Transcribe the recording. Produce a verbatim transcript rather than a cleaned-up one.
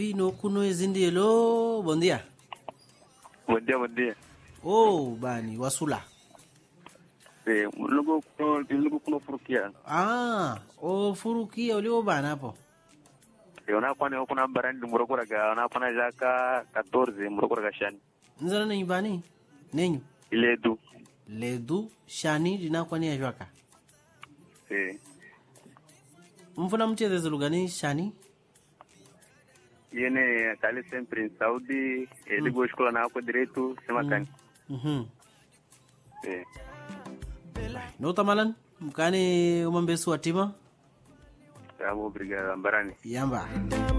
No kuno ezindelo, bom dia. Bom dia, bom dia. Oh, bani, wasula. Eh, lugo kuno, lugo kuno furukia. Ah, o furukia ulio bana hapo. Eh, unakwani huko na barani murokora ga, unapana jaka catorze murokora ga shani. Nzala na ibani? Nenyu? Ledu. Ledu, shani, linakwani ya jwaka. Eh. Mfuna mcheze lugani shani? Yene kale sempre em Saudi, ele mm. gosta na água direito, se macane. Mhm. Eh. No tamalan, mkane umambesu watima? Tá, obrigado, Ambarani. Yamba.